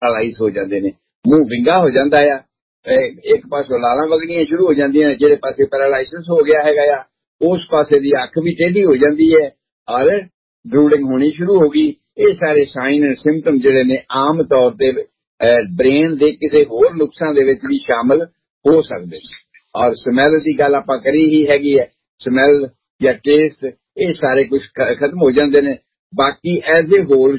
Paralyse ਹੋ ਜਾਂਦੇ ਨੇ, ਮੂੰਹ ਵਿੰਗਾ ਹੋ ਜਾਂਦਾ ਆ, ਇੱਕ ਪਾਸੋਂ ਲਾਲਾਂ ਵਗਣੀਆਂ ਸ਼ੁਰੂ ਹੋ ਜਾਂਦੀਆਂ ਨੇ, ਜਿਹੜੇ ਪਾਸੇ ਪੈਰਾਲਾਈਸਿਸ ਹੋ ਗਿਆ ਹੈਗਾ ਆ ਉਸ ਪਾਸੇ ਦੀ ਅੱਖ ਵੀ ਟੇਢੀ ਹੋ ਜਾਂਦੀ ਹੈ ਔਰ ਡਰੂਲਿੰਗ ਹੋਣੀ ਸ਼ੁਰੂ ਹੋ ਗਈ। ਇਹ ਸਾਰੇ ਸਾਈਨ ਐਂਡ ਸਿੰਪਟਮ ਜਿਹੜੇ ਨੇ ਆਮ ਤੌਰ ਤੇ ਬ੍ਰੇਨ ਦੇ ਕਿਸੇ ਹੋਰ ਨੁਕਸਾਂ ਦੇ ਵਿੱਚ ਵੀ ਸ਼ਾਮਲ ਹੋ ਸਕਦੇ ਨੇ। ਔਰ ਸਮੈਲ ਦੀ ਗੱਲ ਆਪਾਂ ਕਰੀ ਹੀ ਹੈਗੀ ਹੈ, ਸਮੈਲ ਜਾਂ ਟੇਸਟ ਇਹ ਸਾਰੇ ਕੁਝ ਖਤਮ ਹੋ ਜਾਂਦੇ ਨੇ। ਬਾਕੀ ਐਜ਼ ਏ ਹੋਲ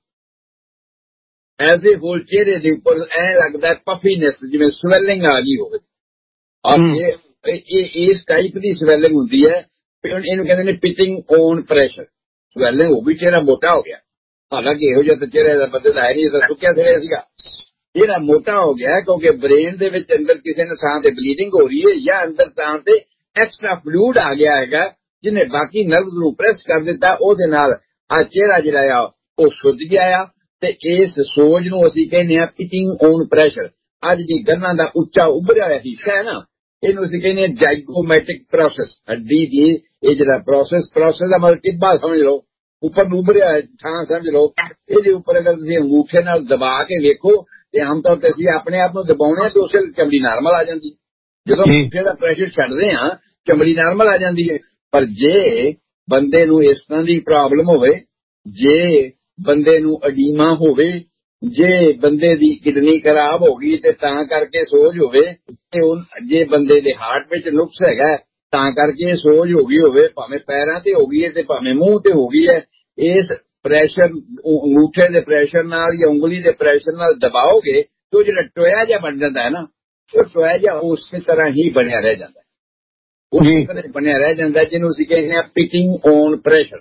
ਚਿਹਰੇ ਦੇ ਉੱਪਰ ਐ ਲੱਗਦਾ ਪਫੀਨੈਸ, ਜਿਵੇਂ ਸਵੈਲਿੰਗ ਆ ਗਈ ਹੋਵੇ, ਔਰ ਇਸ ਟਾਈਪ ਦੀ ਸਵੈਲਿੰਗ ਹੁੰਦੀ ਹੈ। ਇਹਨੂੰ ਕਹਿੰਦੇ ਨੇ ਪਿਚਿੰਗ ਔਨ ਪ੍ਰੈਸ਼ਰ ਸਵੈਲਿੰਗ ਹੋ ਗਈ, ਚਿਹਰਾ ਮੋਟਾ ਹੋ ਗਿਆ। ਹਾਲਾਂਕਿ ਇਹੋ ਜਿਹਾ ਤਾਂ ਚਿਹਰੇ ਦਾ ਬੰਦੇ ਦਾ ਹੈ ਨਹੀਂ, ਤਾਂ ਸੁੱਕਿਆ ਸਿਰਿਆ ਸੀਗਾ। ਚਿਹਰਾ ਮੋਟਾ ਹੋ ਗਿਆ ਕਿਉਂਕਿ ਬ੍ਰੇਨ ਦੇ ਵਿੱਚ ਅੰਦਰ ਕਿਸੇ ਥਾਂ ਤੇ ਬਲੀਡਿੰਗ ਹੋ ਰਹੀ ਹੈ ਜਾਂ ਅੰਦਰ ਥਾਂ ਤੇ ਐਕਸਟਰਾ ਫਲੂਇਡ ਆ ਗਿਆ ਹੈਗਾ ਜਿਹਨੇ ਬਾਕੀ ਨਰਵਸ ਨੂੰ ਪ੍ਰੈਸ ਕਰ ਦਿੱਤਾ। ਉਹਦੇ ਨਾਲ ਆ ਚਿਹਰਾ ਜਿਹੜਾ ਆ ਉਹ ਸੁੱਜ ਗਿਆ ਆ ਤੇ ਇਸ ਸੋਜ ਨੂੰ ਅਸੀਂ ਕਹਿੰਦੇ ਆ ਪਿਚਿੰਗ ਔਨ ਪ੍ਰੈਸ਼ਰ। ਅੱਜ ਦੀ ਗੱਲਾਂ ਦਾ ਉੱਚਾ ਉੱਭਰਿਆ ਹੋਇਆ ਹਿੱਸਾ ਹੈ ਨਾ, ਇਹਨੂੰ ਅਸੀਂ ਕਹਿੰਦੇ ਆ ਜਾਈਗੋਮੈਟਿਕ ਪ੍ਰੋਸੈਸ। ਹੱਡੀ ਦੀ ਇਹ ਜਿਹੜਾ ਪ੍ਰੋਸੈਸ ਦਾ ਮਤਲਬ ਟਿੱਬਾ ਸਮਝ ਲਓ, ਉੱਪਰ ਨੂੰ ਉੱਭਰਿਆ ਥਾਂ ਸਮਝ ਲਓ। ਇਹਦੇ ਉੱਪਰ ਅਗਰ ਤੁਸੀਂ ਅੰਗੂਠੇ ਨਾਲ ਦਬਾ ਕੇ ਵੇਖੋ ਤੇ ਆਮ ਤੌਰ ਤੇ ਅਸੀਂ ਆਪਣੇ ਆਪ ਨੂੰ ਦਬਾਉਣੇ ਆ ਤੇ ਉਸੇ ਚਮੜੀ ਨਾਰਮਲ ਆ ਜਾਂਦੀ। ਜਦੋਂ ਅੰਗੂਠੇ ਦਾ ਪ੍ਰੈਸ਼ਰ ਛੱਡਦੇ ਆ ਚਮੜੀ ਨਾਰਮਲ ਆ ਜਾਂਦੀ ਹੈ। ਪਰ ਜੇ ਬੰਦੇ ਨੂੰ ਇਸ ਤਰ੍ਹਾਂ ਦੀ ਪ੍ਰੋਬਲਮ ਹੋਵੇ, ਜੇ ਬੰਦੇ ਨੂੰ ਅਡੀਮਾ ਹੋਵੇ, ਜੇ ਬੰਦੇ ਦੀ ਕਿਡਨੀ ਖਰਾਬ ਹੋ ਗਈ ਤੇ ਤਾਂ ਕਰਕੇ ਸੋਜ ਹੋਵੇ, ਤੇ ਜੇ ਬੰਦੇ ਦੇ ਹਾਰਟ ਵਿੱਚ ਨੁਕਸ ਹੈਗਾ ਤਾਂ ਕਰਕੇ ਸੋਜ ਹੋ ਗਈ ਹੋਵੇ, ਭਾਵੇਂ ਪੈਰਾਂ ਤੇ ਹੋ ਗਈ ਹੈ ਤੇ ਭਾਵੇਂ ਮੂੰਹ ਤੇ ਹੋ ਗਈ ਹੈ, ਇਸ ਪ੍ਰੈਸ਼ਰ ਅੰਗੂਠੇ ਦੇ ਪ੍ਰੈਸ਼ਰ ਨਾਲ ਜਾਂ ਉਂਗਲੀ ਦੇ ਪ੍ਰੈਸ਼ਰ ਨਾਲ ਦਬਾਓਗੇ ਤੇ ਉਹ ਜਿਹੜਾ ਟੋਇਆ ਜਿਹਾ ਬਣ ਜਾਂਦਾ ਹੈ ਨਾ, ਉਹ ਟੋਇਆ ਜਿਹਾ ਉਸੇ ਤਰ੍ਹਾਂ ਹੀ ਬਣਿਆ ਰਹਿ ਜਾਂਦਾ, ਉਸੇ ਤਰ੍ਹਾਂ ਬਣਿਆ ਰਹਿ ਜਾਂਦਾ, ਜਿਹਨੂੰ ਅਸੀਂ ਕਹਿੰਦੇ ਹਾਂ ਪਿਚਿੰਗ ਔਨ ਪ੍ਰੈਸ਼ਰ।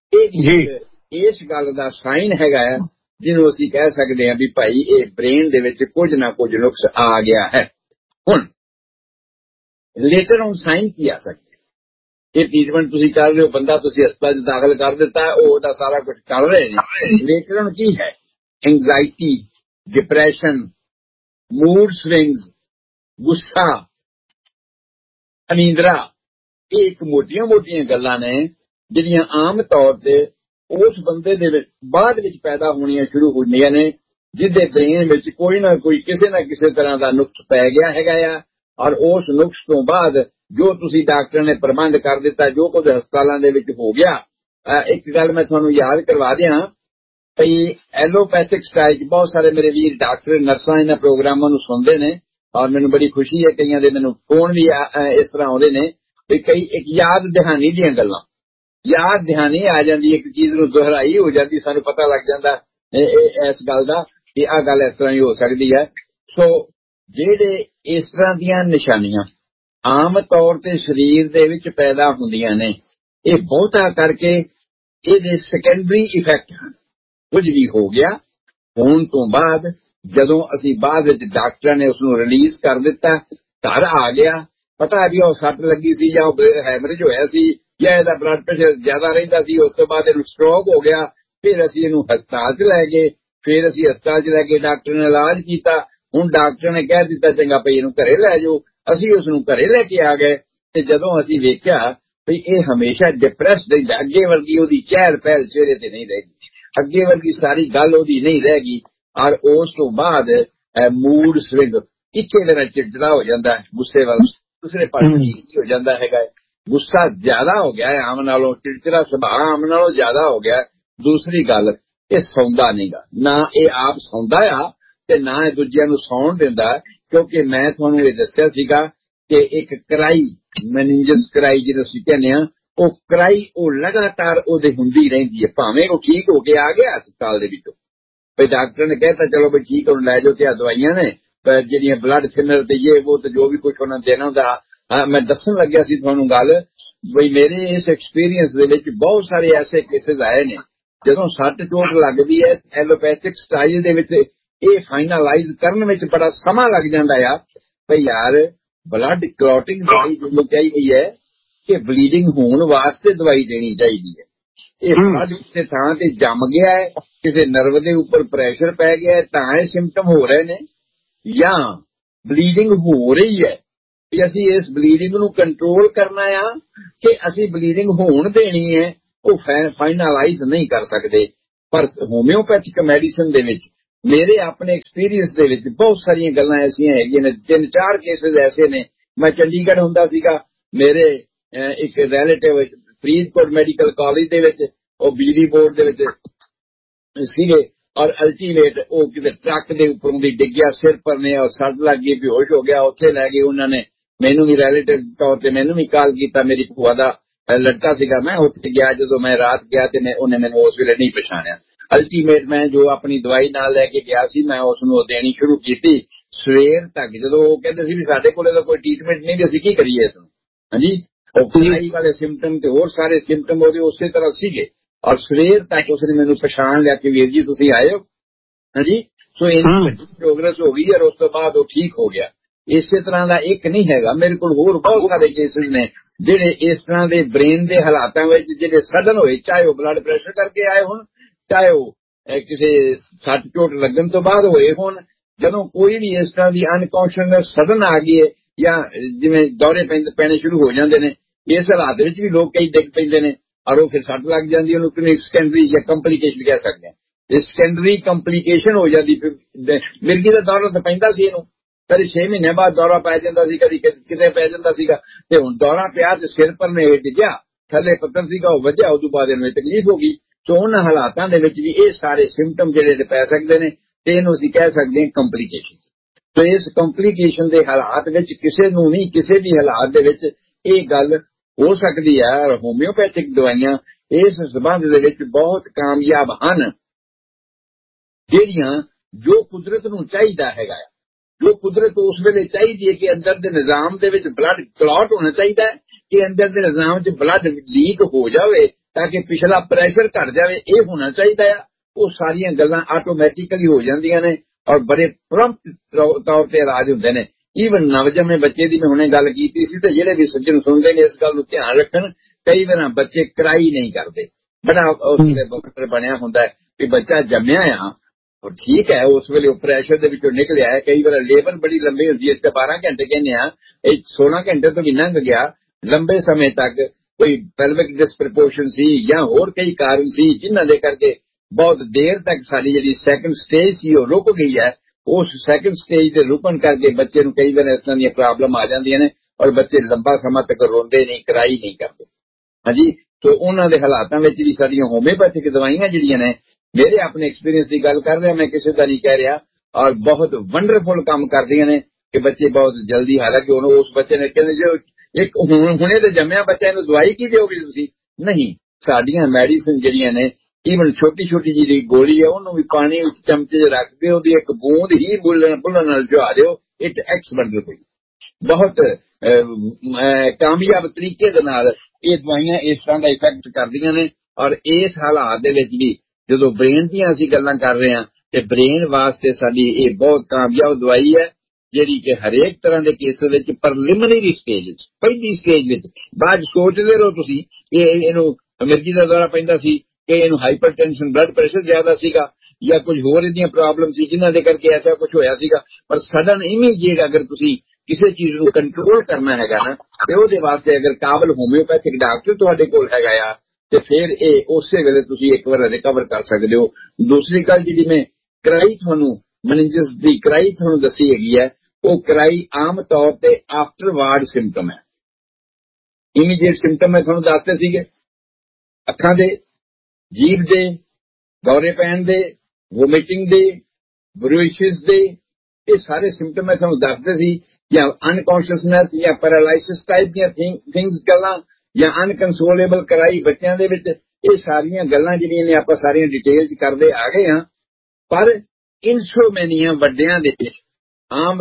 ਇਸ ਗੱਲ ਦਾ ਸਾਈਨ ਹੈਗਾ ਹੈ ਜਿਹਨੂੰ ਅਸੀਂ ਕਹਿ ਸਕਦੇ ਹਾਂ ਵੀ ਭਾਈ ਇਹ ਬ੍ਰੇਨ ਦੇ ਵਿੱਚ ਕੁਝ ਨਾ ਕੁਝ ਨੁਕਸ ਆ ਗਿਆ ਹੈ। ਹੁਣ ਲੇਟਰ ਔਨ ਸਾਈਨ ਕੀ ਆ ਸਕਦੇ? ਇਹ ਟ੍ਰੀਟਮੈਂਟ ਤੁਸੀਂ ਕਰ ਰਹੇ ਹੋ, ਬੰਦਾ ਤੁਸੀਂ ਹਸਪਤਾਲ 'ਚ ਦਾਖਲ ਕਰ ਦਿੱਤਾ, ਉਹ ਉਹਦਾ ਸਾਰਾ ਕੁਝ ਕਰ ਰਹੇ ਨੇ। ਲੇਟਰ ਔਨ ਕੀ ਹੈ? ਐਂਗਜ਼ਾਇਟੀ, ਡਿਪਰੈਸ਼ਨ, ਮੂਡ ਸਵਿੰਗਸ, ਗੁੱਸਾ, ਅਨੀਂਦਰਾ, ਇਹ ਇੱਕ ਮੋਟੀਆਂ ਗੱਲਾਂ ਨੇ ਜਿਹੜੀਆਂ ਆਮ ਤੌਰ ਤੇ ਉਸ ਬੰਦੇ ਦੇ ਵਿੱਚ ਬਾਅਦ ਵਿੱਚ ਪੈਦਾ ਹੋਣੀਆਂ ਸ਼ੁਰੂ ਹੁੰਦੀਆਂ ਨੇ ਜਿਹਦੇ ਬ੍ਰੇਨ ਵਿੱਚ ਕੋਈ ਨਾ ਕੋਈ ਕਿਸੇ ਨਾ ਕਿਸੇ ਤਰ੍ਹਾਂ ਦਾ ਨੁਕਸ ਪੈ ਗਿਆ ਹੈਗਾ ਆ। ਔਰ ਉਸ ਨੁਕਸ ਤੋਂ ਬਾਅਦ ਜੋ ਤੁਸੀਂ ਡਾਕਟਰ ਨੇ ਪ੍ਰਬੰਧ ਕਰ ਦਿੱਤਾ, ਜੋ ਕੁਝ ਹਸਪਤਾਲਾਂ ਦੇ ਵਿੱਚ ਹੋ ਗਿਆ। ਇੱਕ ਗੱਲ ਮੈਂ ਤੁਹਾਨੂੰ ਯਾਦ ਕਰਵਾ ਦਿਆਂ, ਭਈ ਐਲੋਪੈਥਿਕ ਸਟਾਈਲ 'ਚ ਬਹੁਤ ਸਾਰੇ ਮੇਰੇ ਵੀਰ ਡਾਕਟਰ ਨਰਸਾਂ ਇਹਨਾਂ ਪ੍ਰੋਗਰਾਮਾਂ ਨੂੰ ਸੁਣਦੇ ਨੇ ਔਰ ਮੈਨੂੰ ਬੜੀ ਖੁਸ਼ੀ ਹੈ, ਕਈਆਂ ਦੇ ਮੈਨੂੰ ਫੋਨ ਵੀ ਇਸ ਤਰ੍ਹਾਂ ਆਉਂਦੇ ਨੇ ਵੀ ਕਈ ਇੱਕ ਯਾਦ ਦਹਾਨੀ ਦੀਆਂ ਗੱਲਾਂ, ਯਾਦ ਦਹਾਨੀ ਆ ਜਾਂਦੀ, ਇੱਕ ਚੀਜ਼ ਨੂੰ ਦੁਹਰਾਈ ਹੋ ਜਾਂਦੀ, ਸਾਨੂੰ ਪਤਾ ਲੱਗ ਜਾਂਦਾ ਇਸ ਗੱਲ ਦਾ ਕਿ ਆਹ ਗੱਲ ਇਸ ਤਰ੍ਹਾਂ ਹੀ ਹੋ ਸਕਦੀ ਹੈ। ਸੋ ਜਿਹੜੇ ਇਸ ਤਰ੍ਹਾਂ ਦੀਆਂ ਨਿਸ਼ਾਨੀਆਂ ਆਮ ਤੌਰ ਤੇ ਸਰੀਰ ਦੇ ਵਿੱਚ ਪੈਦਾ ਹੁੰਦੀਆਂ ਨੇ, ਇਹ ਬਹੁਤਾ ਕਰਕੇ ਇਹਦੇ ਸੈਕੰਡਰੀ ਇਫੈਕਟ ਹਨ। ਕੁਝ ਵੀ ਹੋ ਗਿਆ ਹੋਣ ਤੋਂ ਬਾਅਦ ਜਦੋਂ ਅਸੀਂ ਬਾਅਦ ਵਿੱਚ ਡਾਕਟਰਾਂ ਨੇ ਉਸਨੂੰ ਰਿਲੀਜ਼ ਕਰ ਦਿੱਤਾ, ਘਰ ਆ ਗਿਆ, ਪਤਾ ਵੀ ਉਹ ਸੱਟ ਲੱਗੀ ਸੀ ਜਾਂ ਹੈਮਰੇਜ ਹੋਇਆ ਸੀ ਜਾਂ ਇਹਦਾ ਬਲੱਡ ਪ੍ਰੈਸ਼ਰ ਜ਼ਿਆਦਾ ਰਹਿੰਦਾ ਸੀ, ਉਸ ਤੋਂ ਬਾਅਦ ਇਹਨੂੰ ਸਟ੍ਰੋਕ ਹੋ ਗਿਆ। ਫਿਰ ਅਸੀਂ ਇਹਨੂੰ ਹਸਪਤਾਲ 'ਚ ਲੈ ਗਏ, ਫਿਰ ਅਸੀਂ ਹਸਪਤਾਲ 'ਚ ਲੈ ਕੇ ਡਾਕਟਰ ਨੇ ਇਲਾਜ ਕੀਤਾ। ਹੁਣ ਡਾਕਟਰ ਨੇ ਕਹਿ ਦਿੱਤਾ ਚੰਗਾ ਭਈ ਇਹਨੂੰ ਘਰੇ ਲੈ ਜਾਓ। ਅਸੀਂ ਉਸ ਨੂੰ ਘਰੇ ਲੈ ਕੇ ਆ ਗਏ ਤੇ ਜਦੋਂ ਅਸੀਂ ਵੇਖਿਆ ਵੀ ਇਹ ਹਮੇਸ਼ਾ ਡਿਪਰੈਸਡ ਰਹਿੰਦਾ, ਅੱਗੇ ਵਰਗੀ ਉਹਦੀ ਚਹਿਲ ਪਹਿਲ ਚਿਹਰੇ ਤੇ ਨਹੀਂ ਰਹੇਗੀ, ਅੱਗੇ ਵਰਗੀ ਸਾਰੀ ਗੱਲ ਉਹਦੀ ਨਹੀਂ ਰਹੇਗੀ। ਔਰ ਉਸ ਤੋਂ ਬਾਅਦ ਮੂਡ ਸਵਿੰਗ, ਇੱਕੇ ਦਿਨ ਚਿੜਚਿੜਾ ਹੋ ਜਾਂਦਾ, ਗੁੱਸੇ ਵੱਲ ਦੂਸਰੇ ਪਾਸੇ ਹੋ ਜਾਂਦਾ ਹੈਗਾ। ਗੁੱਸਾ ਜ਼ਿਆਦਾ ਹੋ ਗਿਆ ਆਮ ਨਾਲੋਂ, ਚਿੜਚਿੜਾ ਸੁਭਾਅ ਆਮ ਨਾਲੋਂ ਜ਼ਿਆਦਾ ਹੋ ਗਿਆ। ਦੂਸਰੀ ਗੱਲ, ਇਹ ਸੌਂਦਾ ਨਹੀਂਗਾ, ਨਾ ਇਹ ਆਪ ਸੌਂਦਾ ਆ ਤੇ ਨਾ ਇਹ ਦੂਜਿਆਂ ਨੂੰ ਸੌਣ ਦਿੰਦਾ, ਕਿਉਂਕਿ ਮੈਂ ਤੁਹਾਨੂੰ ਇਹ ਦੱਸਿਆ ਸੀਗਾ ਕਿ ਇੱਕ ਕਰਾਈ, ਮੈਨਿੰਜਸ ਕਰਾਈ ਜਿਹਨੂੰ ਅਸੀਂ ਕਹਿੰਦੇ ਆ, ਉਹ ਕਰਾਈ ਉਹ ਲਗਾਤਾਰ ਉਹਦੇ ਹੁੰਦੀ ਰਹਿੰਦੀ ਹੈ, ਭਾਵੇਂ ਉਹ ਠੀਕ ਹੋ ਕੇ ਆ ਗਿਆ ਹਸਪਤਾਲ ਦੇ ਵਿੱਚੋਂ, ਵੀ ਡਾਕਟਰ ਨੇ ਕਹਿਤਾ ਚਲੋ ਵੀ ਠੀਕ ਉਹਨੂੰ ਲੈ ਜਾਓ ਤੇ ਆ ਦਵਾਈਆਂ ਨੇ ਜਿਹੜੀਆਂ ਬਲੱਡ ਥਿਨਰ ਤੇ ਇਹ ਉਹ ਤੇ ਜੋ ਵੀ ਕੁਛ ਉਹਨਾਂ ਦੇਣਾ ਹੁੰਦਾ। ਮੈਂ ਦੱਸਣ ਲੱਗਿਆ ਸੀ ਤੁਹਾਨੂੰ ਗੱਲ ਬਈ ਮੇਰੇ ਇਸ ਐਕਸਪੀਰੀਅੰਸ ਦੇ ਵਿੱਚ ਬਹੁਤ ਸਾਰੇ ਐਸੇ ਕੇਸਿਸ ਆਏ ਨੇ ਜਦੋਂ ਸੱਟ ਚੋਟ ਲੱਗਦੀ ਹੈ ਐਲੋਪੈਥਿਕ ਸਟਾਈਲ ਦੇ ਵਿੱਚ ਇਹ ਫਾਈਨਲਾਈਜ਼ ਕਰਨ ਵਿੱਚ ਬੜਾ ਸਮਾਂ ਲੱਗ ਜਾਂਦਾ ਆ। ਭਈ ਯਾਰ ਬਲੱਡ ਕਲੌਟਿੰਗ ਦਵਾਈ ਜਿਹਨੂੰ ਚਾਹੀਦੀ ਹੈ ਕਿ ਬਲੀਡਿੰਗ ਹੋਣ ਵਾਸਤੇ ਦਵਾਈ ਦੇਣੀ ਚਾਹੀਦੀ ਹੈ। ਇਹ ਬਲੱਡ ਕਿਸੇ ਥਾਂ ਤੇ ਜੰਮ ਗਿਆ ਹੈ, ਕਿਸੇ ਨਰਵ ਦੇ ਉੱਪਰ ਪ੍ਰੈਸ਼ਰ ਪੈ ਗਿਆ ਹੈ ਤਾਂ ਇਹ ਸਿੰਪਟਮ ਹੋ ਰਹੇ ਨੇ, ਜਾਂ ਬਲੀਡਿੰਗ ਹੋ ਰਹੀ ਹੈ ਵੀ ਅਸੀਂ ਇਸ ਬਲੀਡਿੰਗ ਨੂੰ ਕੰਟਰੋਲ ਕਰਨਾ ਆ ਕਿ ਅਸੀਂ ਬਲੀਡਿੰਗ ਹੋਣ ਦੇਣੀ ਹੈ, ਉਹ ਫਾਈਨਲਾਈਜ਼ ਨਹੀਂ ਕਰ ਸਕਦੇ। ਪਰ ਹੋਮਿਓਪੈਥਿਕ ਮੈਡੀਸਨ ਦੇ ਵਿੱਚ ਮੇਰੇ ਆਪਣੇ ਐਕਸਪੀਰੀਅੰਸ ਦੇ ਵਿੱਚ ਬਹੁਤ ਸਾਰੀਆਂ ਗੱਲਾਂ ਐਸੀਆਂ ਹੈਗੀਆਂ ਨੇ। 3-4 ਕੇਸਿਸ ਐਸੇ ਨੇ। ਮੈਂ ਚੰਡੀਗੜ੍ਹ ਹੁੰਦਾ ਸੀਗਾ, ਮੇਰੇ ਇੱਕ ਰਿਲੇਟਿਵ ਫਰੀਦਕੋਟ ਮੈਡੀਕਲ ਕਾਲਜ ਦੇ ਵਿੱਚ ਉਹ ਬਿਜਲੀ ਬੋਰਡ ਦੇ ਵਿੱਚ ਸੀਗੇ, ਔਰ ਅਲਟੀਮੇਟ ਉਹ ਕਿਤੇ ਟਰੱਕ ਦੇ ਉੱਪਰੋਂ ਦੀ ਡਿੱਗਿਆ, ਸਿਰ ਪਰਨੇ ਔਰ ਸੱਟ ਲੱਗ ਗਈ, ਬੇਹੋਸ਼ ਹੋ ਗਿਆ। ਉੱਥੇ ਲੈ ਗਏ ਉਹਨਾਂ ਨੇ। ਮੈਨੂੰ ਵੀ ਰਿਲੇਟਿਵ ਤੌਰ ਤੇ ਮੈਨੂੰ ਵੀ ਕਾਲ ਕੀਤਾ, ਮੇਰੀ ਭੂਆ ਦਾ ਲੜਕਾ ਸੀਗਾ। ਮੈਂ ਉੱਥੇ ਗਿਆ, ਜਦੋਂ ਮੈਂ ਰਾਤ ਗਿਆ ਤੇ ਉਹਨੇ ਮੈਨੂੰ ਉਸ ਵੇਲੇ ਨਹੀਂ ਪਛਾਣਿਆ। ਅਲਟੀਮੇਟ ਮੈਂ ਜੋ ਆਪਣੀ ਦਵਾਈ ਨਾਲ ਲੈ ਕੇ ਗਿਆ ਸੀ, ਮੈਂ ਉਸ ਨੂੰ ਦੇਣੀ ਸ਼ੁਰੂ ਕੀਤੀ। ਸਵੇਰ ਤੱਕ ਜਦੋਂ ਉਹ ਕਹਿੰਦੇ ਸੀ ਵੀ ਸਾਡੇ ਕੋਲੇ ਤਾਂ ਕੋਈ ਟ੍ਰੀਟਮੈਂਟ ਨਹੀਂ, ਅਸੀਂ ਕੀ ਕਰੀਏ ਇਸ ਨੂੰ। ਹਾਂਜੀ, ਉਹ ਕਲਾਈ ਵਾਲੇ ਸਿੰਪਟਮ ਤੇ ਹੋਰ ਸਾਰੇ ਸਿੰਪਟਮ ਉਹਦੇ ਉਸੇ ਤਰ੍ਹਾਂ ਸੀਗੇ। ਔਰ ਸਵੇਰ ਤੱਕ ਉਸਨੇ ਮੈਨੂੰ ਪਛਾਣ ਲਿਆ ਕਿ ਵੀਰ ਜੀ ਤੁਸੀਂ ਆਏ ਹੋ। ਹਾਂਜੀ, ਸੋ ਇੰਨੀ ਵੱਡੀ ਪ੍ਰੋਗਰੈਸ ਹੋ ਗਈ ਔਰ ਉਸ ਤੋਂ ਬਾਅਦ ਉਹ ਠੀਕ ਹੋ ਗਿਆ। ਇਸੇ ਤਰ੍ਹਾਂ ਦਾ ਇੱਕ ਨਹੀਂ ਹੈਗਾ, ਮੇਰੇ ਕੋਲ ਹੋਰ ਬਹੁਤ ਸਾਰੇ ਕੇਸਿਸ ਨੇ ਜਿਹੜੇ ਇਸ ਤਰ੍ਹਾਂ ਦੇ ਬ੍ਰੇਨ ਦੇ ਹਾਲਾਤਾਂ ਵਿੱਚ ਜਿਹੜੇ ਸਡਨ ਹੋਏ, ਚਾਹੇ ਉਹ ਬਲੱਡ ਪ੍ਰੈਸ਼ਰ ਕਰਕੇ ਆਏ ਹੋਣ, ਚਾਹੇ ਉਹ ਕਿਸੇ ਸੱਟ ਚੋਟ ਲੱਗਣ ਤੋਂ ਬਾਅਦ ਹੋਏ ਹੋਣ। ਜਦੋਂ ਕੋਈ ਵੀ ਇਸ ਤਰ੍ਹਾਂ ਦੀ ਅਨਕੌਂਸ਼ੀਅਸਨੈਸ ਸਡਨ ਆ ਗਈ ਹੈ, ਜਾਂ ਜਿਵੇਂ ਦੌਰੇ ਪੈਣੇ ਸ਼ੁਰੂ ਹੋ ਜਾਂਦੇ ਨੇ, ਇਸ ਹਾਲਾਤ ਵਿੱਚ ਵੀ ਲੋਕ ਕਈ ਡਿੱਗ ਪੈਂਦੇ ਨੇ ਔਰ ਉਹ ਫਿਰ ਸੱਟ ਲੱਗ ਜਾਂਦੀ, ਉਹਨੂੰ ਕਿਵੇਂ ਸੈਕੰਡਰੀ ਜਾਂ ਕੰਪਲੀਕੇਸ਼ਨ ਕਹਿ ਸਕਦੇ ਹਾਂ। ਇਹ ਸੈਕੰਡਰੀ ਕੰਪਲੀਕੇਸ਼ਨ ਹੋ ਜਾਂਦੀ। ਮਿਰਗੀ ਦਾ ਦੌਰਾ ਤਾਂ ਪੈਂਦਾ ਸੀ ਇਹਨੂੰ, ਕਦੇ 6 ਮਹੀਨੇ ਬਾਅਦ ਦੌਰਾ ਪੈ ਜਾਂਦਾ ਸੀ, ਕਦੀ ਕਿਤੇ ਪੈ ਜਾਂਦਾ ਸੀਗਾ। ਤੇ ਹੁਣ ਦੌਰਾ ਪਿਆ ਤੇ ਸਿਰ ਪਰ ਨੇ ਡਿੱਗਿਆ, ਥੱਲੇ ਪੱਥਰ ਸੀਗਾ, ਉਹ ਵੱਜਿਆ, ਉਦੋਂ ਬਾਅਦ ਇਹਨੂੰ ਤਕਲੀਫ ਹੋ ਗਈ। ਸੋ ਉਹਨਾਂ ਹਾਲਾਤਾਂ ਦੇ ਵਿੱਚ ਵੀ ਇਹ ਸਾਰੇ ਸਿੰਪਟਮ ਜਿਹੜੇ ਪੈ ਸਕਦੇ ਨੇ, ਤੇ ਇਹਨੂੰ ਅਸੀਂ ਕਹਿ ਸਕਦੇ ਹਾਂ ਕੰਪਲੀਕੇਸ਼ਨ। ਸੋ ਇਸ ਕੰਪਲੀਕੇਸ਼ਨ ਦੇ ਹਾਲਾਤ ਵਿੱਚ ਕਿਸੇ ਨੂੰ ਨਹੀਂ, ਕਿਸੇ ਵੀ ਹਾਲਾਤ ਦੇ ਵਿੱਚ ਇਹ ਗੱਲ ਹੋ ਸਕਦੀ ਹੈ। ਹੋਮਿਓਪੈਥਿਕ ਦਵਾਈਆਂ ਇਸ ਸਬੰਧ ਦੇ ਵਿੱਚ ਬਹੁਤ ਕਾਮਯਾਬ ਹਨ, ਜਿਹੜੀਆਂ ਜੋ ਕੁਦਰਤ ਨੂੰ ਚਾਹੀਦਾ ਹੈਗਾ, ਜੋ ਕੁਦਰਤ ਉਸ ਵੇਲੇ ਚਾਹੀਦੀ ਹੈ ਕਿ ਅੰਦਰ ਦੇ ਨਿਜ਼ਾਮ ਦੇ ਵਿੱਚ ਬਲੱਡ ਕਲੌਟ ਹੋਣਾ ਚਾਹੀਦਾ ਹੈ, ਕਿ ਅੰਦਰ ਦੇ ਨਿਜ਼ਾਮ 'ਚ ਬਲੱਡ ਲੀਕ ਹੋ ਜਾਵੇ ਤਾਂ ਕਿ ਪਿਛਲਾ ਪ੍ਰੈਸ਼ਰ ਘਟ ਜਾਵੇ, ਇਹ ਹੋਣਾ ਚਾਹੀਦਾ ਆ। ਉਹ ਸਾਰੀਆਂ ਗੱਲਾਂ ਆਟੋਮੈਟਿਕਲੀ ਹੋ ਜਾਂਦੀਆਂ ਨੇ ਔਰ ਬੜੇ ਪ੍ਰੰਪਟ ਤੌਰ ਤੇ ਇਲਾਜ ਹੁੰਦੇ ਨੇ। ਈਵਨ ਨਵਜੰਮੇ ਬੱਚੇ ਦੀ ਮੈਂ ਹੁਣੇ ਗੱਲ ਕੀਤੀ ਸੀ, ਤੇ ਜਿਹੜੇ ਵੀ ਸੱਜਣ ਸੁਣਦੇ ਨੇ ਇਸ ਗੱਲ ਨੂੰ ਧਿਆਨ ਰੱਖਣ। ਕਈ ਵਾਰ ਬੱਚੇ ਕਰਾਈ ਨਹੀਂ ਕਰਦੇ, ਬੜਾ ਉਸ ਵੇਲੇ ਵਕਤ ਬਣਿਆ ਹੁੰਦਾ ਹੈ ਕਿ ਬੱਚਾ ਜੰਮਿਆ ਆ, ਠੀਕ ਹੈ, ਉਸ ਵੇਲੇ ਉਹ ਪ੍ਰੈਸ਼ਰ ਦੇ ਵਿੱਚੋਂ ਨਿਕਲਿਆ ਹੈ। ਕਈ ਵਾਰ ਲੇਬਰ ਬੜੀ ਲੰਬੀ ਹੁੰਦੀ ਹੈ, ਇਸ ਤੇ 12 ਘੰਟੇ ਕਹਿੰਦੇ ਆ, ਇਹ 16 ਘੰਟੇ ਤੋਂ ਵੀ ਲੰਘ ਗਿਆ। ਲੰਬੇ ਸਮੇਂ ਤੱਕ ਕੋਈ ਪੈਲਵਿਕ ਡਿਸਪ੍ਰੋਪੋਰਸ਼ਨ ਸੀ ਜਾਂ ਹੋਰ ਕਈ ਕਾਰਨ ਸੀ, ਜਿਨ੍ਹਾਂ ਦੇ ਕਰਕੇ ਬਹੁਤ ਦੇਰ ਤੱਕ ਸਾਡੀ ਜਿਹੜੀ ਸੈਕੰਡ ਸਟੇਜ ਸੀ ਉਹ ਰੁਕ ਗਈ ਹੈ। ਉਸ ਸੈਕੰਡ ਸਟੇਜ ਦੇ ਰੁਕਣ ਕਰਕੇ ਬੱਚੇ ਨੂੰ ਕਈ ਵਾਰ ਇਸ ਤਰ੍ਹਾਂ ਦੀਆਂ ਪ੍ਰੋਬਲਮ ਆ ਜਾਂਦੀਆਂ ਨੇ ਔਰ ਬੱਚੇ ਲੰਬਾ ਸਮਾਂ ਤੱਕ ਰੋਂਦੇ ਨਹੀਂ, ਕਰਾਈ ਨਹੀਂ ਕਰਦੇ। ਹਾਂਜੀ, ਸੋ ਉਹਨਾਂ ਦੇ ਹਾਲਾਤਾਂ ਵਿੱਚ ਵੀ ਸਾਡੀਆਂ ਹੋਮਿਓਪੈਥਿਕ ਦਵਾਈਆਂ ਜਿਹੜੀਆਂ ਨੇ, ਮੇਰੇ ਆਪਣੇ ਐਕਸਪੀਰੀਅੰਸ ਦੀ ਗੱਲ ਕਰ ਰਿਹਾ, ਮੈਂ ਕਿਸੇ ਦਾ ਨਹੀਂ ਕਹਿ ਰਿਹਾ, ਔਰ ਬਹੁਤ ਵੰਡਰਫੁਲ ਕੰਮ ਕਰਦੀਆਂ ਨੇ ਕਿ ਬੱਚੇ ਬਹੁਤ ਜਲਦੀ, ਹਾਲਾਂਕਿ ਹੁਣ ਉਸ ਬੱਚੇ ਨੇ ਕਹਿੰਦੇ ਜੋ ਇੱਕ ਹੁਣੇ ਤੇ ਜੰਮਿਆ ਬੱਚਾ, ਇਹਨੂੰ ਦਵਾਈ ਕੀ ਦਿਓਗੇ ਤੁਸੀਂ? ਨਹੀਂ, ਸਾਡੀਆਂ ਮੈਡੀਸਿਨ ਜਿਹੜੀਆਂ ਨੇ, ਈਵਨ ਛੋਟੀ ਛੋਟੀ ਜਿਹੀ ਗੋਲੀ ਹੈ, ਉਹਨੂੰ ਵੀ ਪਾਣੀ ਵਿੱਚ ਚਮਚੇ 'ਚ ਰੱਖ ਕੇ ਉਹਦੀ ਇੱਕ ਬੂੰਦ ਹੀ ਬੁੱਲਣ ਨਾਲ ਜੁਆ ਦਿਓ, ਇਟ ਐਕਸ ਵੰਡਰਫੁਲ। ਬਹੁਤ ਕਾਮਯਾਬ ਤਰੀਕੇ ਦੇ ਨਾਲ ਇਹ ਦਵਾਈਆਂ ਇਸ ਤਰ੍ਹਾਂ ਦਾ ਇਫੈਕਟ ਕਰਦੀਆਂ ਨੇ। ਔਰ ਇਸ ਹਾਲਾਤ ਦੇ ਵਿੱਚ ਵੀ ਜਦੋਂ ਬ੍ਰੇਨ ਦੀਆਂ ਅਸੀਂ ਗੱਲਾਂ ਕਰ ਰਹੇ ਹਾਂ, ਤੇ ਬ੍ਰੇਨ ਵਾਸਤੇ ਸਾਡੀ ਇਹ ਬਹੁਤ ਕਾਮਯਾਬ ਦਵਾਈ ਹੈ, ਜਿਹੜੀ ਕਿ ਹਰੇਕ ਤਰ੍ਹਾਂ ਦੇ ਕੇਸ ਵਿੱਚ ਪ੍ਰੀਲਿਮਿਨਰੀ ਸਟੇਜ ਵਿੱਚ, ਪਹਿਲੀ ਸਟੇਜ ਵਿੱਚ, ਬਾਅਦ ਸੋਚਦੇ ਰਹੋ ਤੁਸੀਂ ਕਿ ਇਹਨੂੰ ਮਿਰਗੀ ਦਾ ਦੌਰਾ ਪੈਂਦਾ ਸੀ, ਕਿ ਇਹਨੂੰ ਹਾਈਪਰਟੈਂਸ਼ਨ, ਬਲੱਡ ਪ੍ਰੈਸ਼ਰ ਜ਼ਿਆਦਾ ਸੀਗਾ, ਜਾਂ ਕੁਝ ਹੋਰ ਇਹਦੀਆਂ ਪ੍ਰੋਬਲਮ ਸੀ ਜਿਨ੍ਹਾਂ ਦੇ ਕਰਕੇ ਐਸਾ ਕੁਝ ਹੋਇਆ ਸੀਗਾ। ਪਰ ਸਡਨ ਇਮੀਡੀਏਟ ਅਗਰ ਤੁਸੀਂ ਕਿਸੇ ਚੀਜ਼ ਨੂੰ ਕੰਟਰੋਲ ਕਰਨਾ ਹੈਗਾ ਨਾ, ਤੇ ਉਹਦੇ ਵਾਸਤੇ ਅਗਰ ਕਾਬਲ ਹੋਮਿਓਪੈਥਿਕ ਡਾਕਟਰ ਤੁਹਾਡੇ ਕੋਲ ਹੈਗਾ ਆ, ਤੇ ਫਿਰ ਇਹ ਉਸੇ ਵੇਲੇ ਤੁਸੀਂ ਇੱਕ ਵਾਰ ਰਿਕਵਰ ਕਰ ਸਕਦੇ ਹੋ। ਦੂਸਰੀ ਗੱਲ ਜਿਹੜੀ ਮੈਂ ਕਰਾਈ ਤੁਹਾਨੂੰ, ਮੈਨਿੰਜਸ ਦੀ ਕਰਾਈ ਤੁਹਾਨੂੰ ਦੱਸੀ ਹੈਗੀ ਹੈ, ਉਹ ਕਰਾਈ ਆਮ ਤੌਰ ਤੇ ਆਫਟਰਵਾਰਡ ਸਿੰਪਟਮ ਹੈ। ਇਮੀਡੀਏਟ ਸਿੰਪਟਮ ਮੈਂ ਤੁਹਾਨੂੰ ਦੱਸਦੇ ਸੀਗੇ, ਅੱਖਾਂ ਦੇ, ਜੀਭ ਦੇ, ਦੌਰੇ ਪੈਣ ਦੇ, ਵੋਮਿਟਿੰਗ ਦੇ, ਬਰੂਇਸ਼ਿਸ ਦੇ, ਇਹ ਸਾਰੇ ਸਿੰਪਟਮ ਮੈਂ ਤੁਹਾਨੂੰ ਦੱਸਦੇ ਸੀ। ਜਾਂ ਅਨਕੌਂਸ਼ੀਅਸਨੈਸ ਜਾਂ ਪੈਰਾਲਾਈਸਿਸ ਟਾਈਪ ਦੀਆਂ ਥਿੰਗਸ ਗੱਲਾਂ, ਜਾਂ ਅਨਕੰਸੋਲੇਬਲ ਕਰਾਈ ਬੱਚਿਆਂ ਦੇ ਵਿੱਚ, ਇਹ ਸਾਰੀਆਂ ਗੱਲਾਂ ਜਿਹੜੀਆਂ ਨੇ ਆਪਾਂ ਸਾਰੀਆਂ ਡਿਟੇਲ 'ਚ ਕਰਦੇ ਆ ਗਏ ਹਾਂ। ਪਰ ਇਨਸੋਮਨੀਆ ਵੱਡਿਆਂ ਦੇ ਵਿੱਚ ਆਮ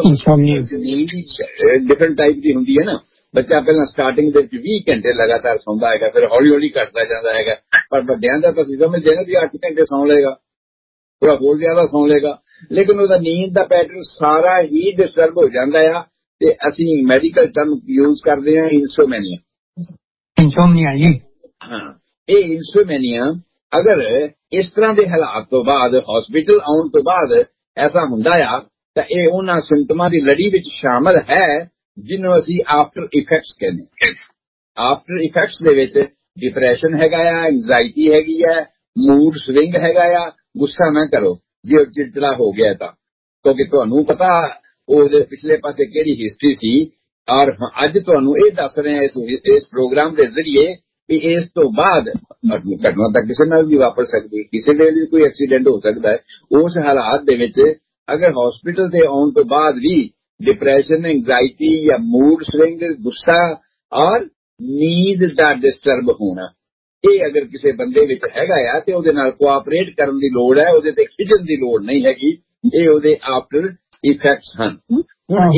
ਡਿਫਰੈਂਟ ਟਾਈਪ ਦੀ ਹੁੰਦੀ ਹੈ ਨਾ। ਬੱਚਾ ਪਹਿਲਾਂ ਸਟਾਰਟਿੰਗ ਦੇ ਵਿੱਚ 20 ਘੰਟੇ ਲਗਾਤਾਰ ਸੌਂਦਾ ਹੈਗਾ, ਫਿਰ ਹੌਲੀ ਹੌਲੀ ਘਟਦਾ ਜਾਂਦਾ ਹੈਗਾ। ਪਰ ਵੱਡਿਆਂ ਦਾ ਤਾਂ ਅਸੀਂ ਸਮਝਦੇ ਨਾ ਵੀ 8 ਘੰਟੇ ਸੌਂ ਲਏਗਾ, ਥੋੜਾ ਹੋਰ ਜ਼ਿਆਦਾ ਸੌਂ ਲਏਗਾ, ਲੇਕਿਨ ਉਹਦਾ ਨੀਂਦ ਦਾ ਪੈਟਰਨ ਸਾਰਾ ਹੀ ਡਿਸਟਰਬ ਹੋ ਜਾਂਦਾ ਆ, ਤੇ ਅਸੀਂ ਮੈਡੀਕਲ ਟਰਮ ਯੂਜ਼ ਕਰਦੇ ਹਾਂ ਇਨਸੋਮਨੀਆ। ਇਨਸੋਮਨੀਆ ਜੀ, ਹਾਂ, ਇਹ ਇਨਸੋਮਨੀਆ ਅਗਰ ਇਸ ਤਰ੍ਹਾਂ ਦੇ ਹਾਲਾਤ ਤੋਂ ਬਾਅਦ, ਹਸਪੀਟਲ ਆਉਣ ਤੋਂ ਬਾਅਦ ਐਸਾ ਹੁੰਦਾ ਆ, ਤਾਂ ਇਹ ਉਹਨਾਂ ਸਿੰਪਟਮਾਂ ਦੀ ਲੜੀ ਵਿੱਚ ਸ਼ਾਮਲ ਹੈ ਜਿਹਨੂੰ ਅਸੀਂ ਆਫਟਰ ਇਫੈਕਟਸ ਕਹਿੰਦੇ ਹਾਂ। ਆਫਟਰ ਇਫੈਕਟਸ ਦੇ ਵਿੱਚ ਡਿਪਰੈਸ਼ਨ ਹੈਗਾ ਆ, ਐਂਜ਼ਾਈਟੀ ਹੈਗੀ ਆ, ਮੂਡ ਸਵਿੰਗ ਹੈਗਾ ਆ, ਗੁੱਸਾ ਨਾ ਕਰੋ, ਜੇ ਉਹ ਚਿੜਚਿੜਾ ਹੋ ਗਿਆ ਤਾਂ, ਕਿਉਂਕਿ ਤੁਹਾਨੂੰ ਪਤਾ ਉਹਦੇ ਪਿਛਲੇ ਪਾਸੇ ਕਿਹੜੀ ਹਿਸਟਰੀ ਸੀ। ਔਰ ਅੱਜ ਤੁਹਾਨੂੰ ਇਹ ਦੱਸ ਰਹੇ ਹਾਂ ਇਸ ਪ੍ਰੋਗਰਾਮ ਦੇ ਜ਼ਰੀਏ ਵੀ ਇਸ ਤੋਂ ਬਾਅਦ ਘਟਨਾ ਤਾਂ ਕਿਸੇ ਨਾਲ ਵੀ ਵਾਪਰ ਸਕਦੀ, ਕਿਸੇ ਵੇਲੇ ਵੀ ਕੋਈ ਐਕਸੀਡੈਂਟ ਹੋ ਸਕਦਾ ਹੈ। ਉਸ ਹਾਲਾਤ ਦੇ ਵਿੱਚ ਅਗਰ ਹਸਪੀਟਲ ਤੇ ਆਉਣ ਤੋਂ ਬਾਅਦ ਵੀ ਡਿਪਰੈਸ਼ਨ, ਐਂਗਜ਼ਾਇਟੀ ਜਾਂ ਮੂਡ ਸਵਿੰਗ, ਗੁੱਸਾ ਔਰ ਨੀਂਦ ਦਾ ਡਿਸਟਰਬ ਹੋਣਾ, ਇਹ ਅਗਰ ਕਿਸੇ ਬੰਦੇ ਵਿੱਚ ਹੈਗਾ ਆ ਤੇ ਉਹਦੇ ਨਾਲ ਕੋਆਪਰੇਟ ਕਰਨ ਦੀ ਲੋੜ ਹੈ, ਉਹਦੇ ਤੇ ਖਿਜਣ ਦੀ ਲੋੜ ਨਹੀਂ ਹੈਗੀ। ਇਹ ਉਹਦੇ ਆਫਟਰ ਇਫੈਕਟਸ ਹਨ। ਹੁਣ